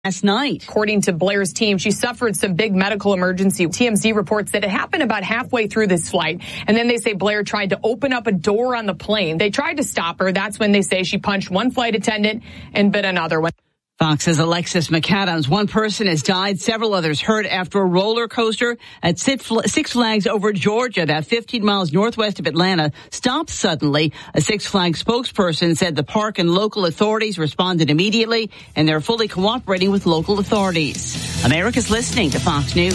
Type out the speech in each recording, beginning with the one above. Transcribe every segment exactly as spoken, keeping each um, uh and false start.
last night. According to Blair's team, she suffered some big medical emergency. T M Z reports that it happened about halfway through this flight. And then they say Blair tried to open up a door on the plane. They tried to stop her. That's when they say she punched one flight attendant and bit another one. Fox's Alexis McAdams. One person has died, several others hurt after a roller coaster at Six Flags over Georgia, about fifteen miles northwest of Atlanta, stopped suddenly. A Six Flags spokesperson said the park and local authorities responded immediately, and they're fully cooperating with local authorities. America's listening to Fox News.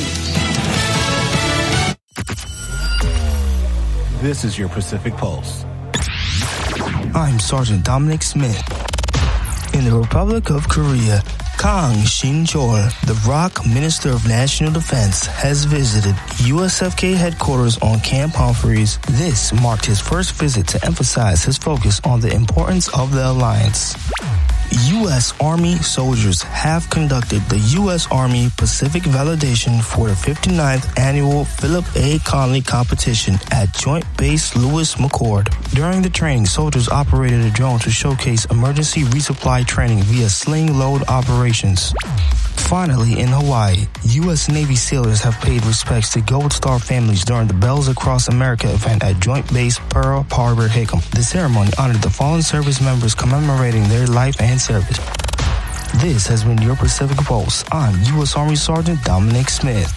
This is your Pacific Pulse. I'm Sergeant Dominic Smith. In the Republic of Korea, Kang Shin-chol, the R O K Minister of National Defense, has visited U S F K headquarters on Camp Humphreys. This marked his first visit to emphasize his focus on the importance of the alliance. U S Army soldiers have conducted the U S Army Pacific Validation for the fifty-ninth Annual Philip A. Conley Competition at Joint Base Lewis McChord. During the training, soldiers operated a drone to showcase emergency resupply training via sling load operations. Finally, in Hawaii, U S Navy sailors have paid respects to Gold Star families during the Bells Across America event at Joint Base Pearl Harbor Hickam. The ceremony honored the fallen service members commemorating their life and service. This has been your Pacific Pulse. I'm U S Army Sergeant Dominic Smith.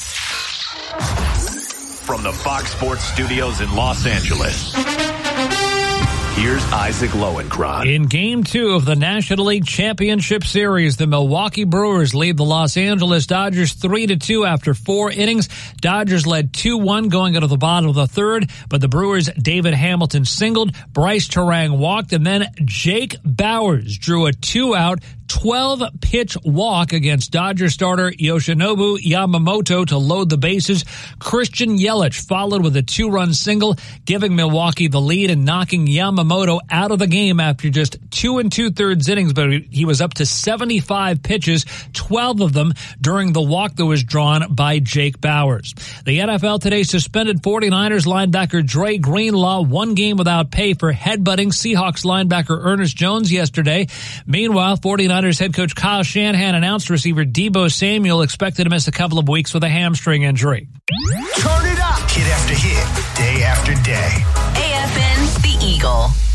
From the Fox Sports Studios in Los Angeles, here's Isaac Lowenkron. In Game two of the National League Championship Series, the Milwaukee Brewers lead the Los Angeles Dodgers three to two after four innings. Dodgers led two one going into the bottom of the third, but the Brewers' David Hamilton singled, Bryce Terang walked, and then Jake Bauers drew a two-out twelve-pitch walk against Dodger starter Yoshinobu Yamamoto to load the bases. Christian Yelich followed with a two-run single, giving Milwaukee the lead and knocking Yamamoto out of the game after just two and two-thirds innings, but he was up to seventy-five pitches, twelve of them during the walk that was drawn by Jake Bauers. The N F L today suspended forty-niners linebacker Dre Greenlaw one game without pay for headbutting Seahawks linebacker Ernest Jones yesterday. Meanwhile, forty-niners head coach Kyle Shanahan announced receiver Deebo Samuel expected to miss a couple of weeks with a hamstring injury. Turn it up. Hit after hit, day after day. A F N, The Eagle.